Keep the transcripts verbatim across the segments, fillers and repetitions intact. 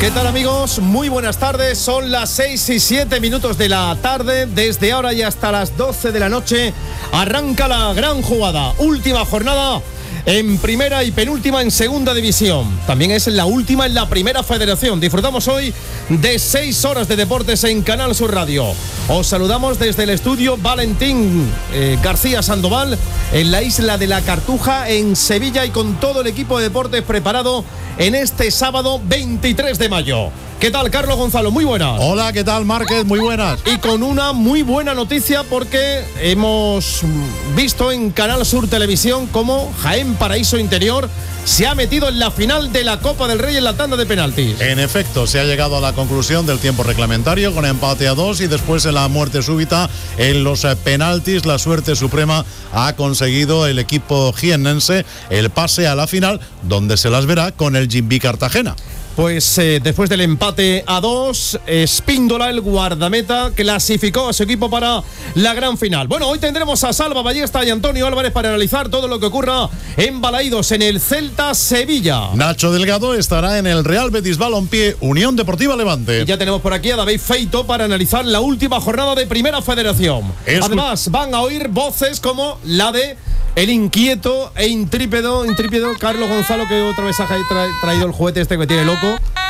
¿Qué tal, amigos? Muy buenas tardes. Son las seis y siete minutos de la tarde. Desde ahora y hasta las doce de la noche arranca la gran jugada. Última jornada en primera y penúltima en segunda división. También es la última en la primera federación. Disfrutamos hoy de seis horas de deportes en Canal Sur Radio. Os saludamos desde el estudio Valentín eh, García Sandoval en la isla de la Cartuja en Sevilla y con todo el equipo de deportes preparado en este sábado veintitrés de mayo. ¿Qué tal, Carlos Gonzalo? Muy buenas. Hola, ¿qué tal, Márquez? Muy buenas. Y con una muy buena noticia porque hemos visto en Canal Sur Televisión cómo Jaén Paraíso Interior se ha metido en la final de la Copa del Rey en la tanda de penaltis. En efecto, se ha llegado a la conclusión del tiempo reglamentario con empate a dos y después en la muerte súbita en los penaltis la suerte suprema ha conseguido el equipo jiennense el pase a la final, donde se las verá con el Jimby Cartagena. Pues eh, después del empate a dos, Espíndola, el guardameta, clasificó a su equipo para la gran final. Bueno, hoy tendremos a Salva Ballesta y Antonio Álvarez para analizar todo lo que ocurra en Balaídos, en el Celta Sevilla. Nacho Delgado estará en el Real Betis Balompié Unión Deportiva Levante. Y ya tenemos por aquí a David Feito para analizar la última jornada de Primera Federación. Escu- Además, van a oír voces como la de el inquieto e intrípido, intrípido Carlos Gonzalo, que otra vez ha tra- traído el juguete este que me tiene loco.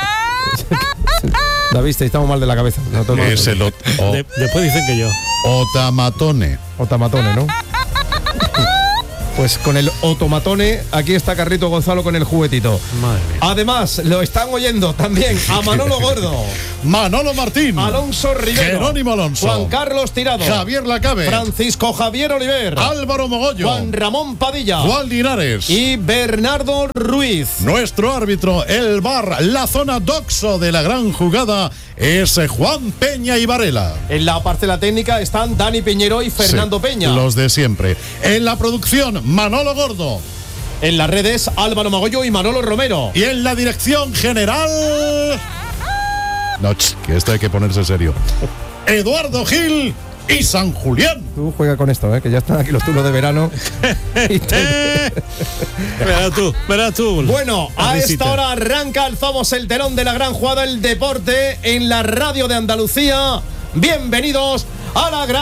David, estamos mal de la cabeza. No, es el o- o- de, después dicen que yo. Otamatone. Otamatone, ¿no? Pues con el otomatone, aquí está Carrito Gonzalo con el juguetito. Madre mía. Además, lo están oyendo también a Manolo Gordo, Manolo Martín, Alonso Rivero, Jerónimo Alonso, Juan Carlos Tirado, Javier Lacabe, Francisco Javier Oliver, Álvaro Mogollo, Juan Ramón Padilla, Juan Linares y Bernardo Ruiz. Nuestro árbitro, el V A R, la zona doxo de la gran jugada es Juan Peña y Varela. En la parcela técnica están Dani Piñero y Fernando Sí, Peña. los de siempre. En la producción, Manolo Gordo. En las redes, Álvaro Magollo y Manolo Romero. Y en la dirección general... No, ch, que esto hay que ponerse serio. Eduardo Gil y San Julián. Tú juega con esto, ¿eh? Que ya están aquí los turnos de verano. Y te... Verás tú, verás tú. Bueno, La a risita. esta hora arranca, alzamos el telón de la gran jugada, el deporte en la radio de Andalucía. Bienvenidos a la gran